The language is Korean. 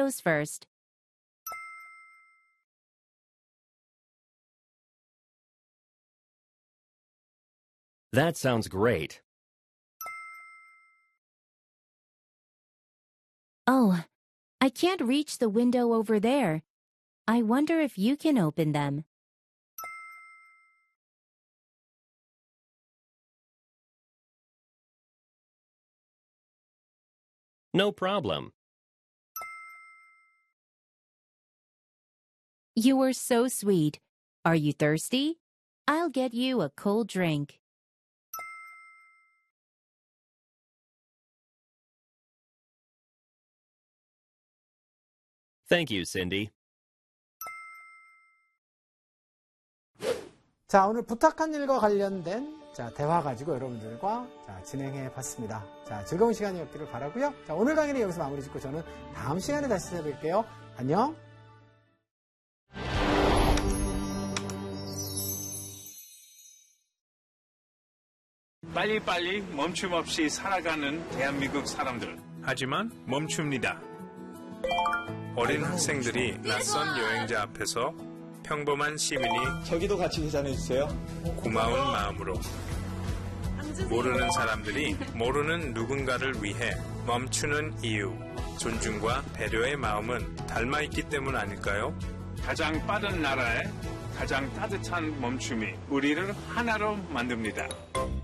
windows first. That sounds great. Oh, I can't reach the window over there. I wonder if you can open them. No problem. You were so sweet. Are you thirsty? I'll get you a cold drink. Thank you, Cindy. 자, 오늘 부탁한 일과 관련된 대화 가지고 여러분들과 진행해 봤습니다. 자, 즐거운 시간이었기를 바라고요. 자, 오늘 강의는 여기서 마무리 짓고 저는 다음 시간에 다시 찾아뵐게요. 안녕. 빨리빨리 멈춤 없이 살아가는 대한민국 사람들. 하지만 멈춥니다. 어린 학생들이 낯선 여행자 앞에서 평범한 시민이 저기도 같이 계산해주세요. 고마운 마음으로 모르는 사람들이 모르는 누군가를 위해 멈추는 이유, 존중과 배려의 마음은 닮아있기 때문 아닐까요? 가장 빠른 나라에 가장 따뜻한 멈춤이 우리를 하나로 만듭니다.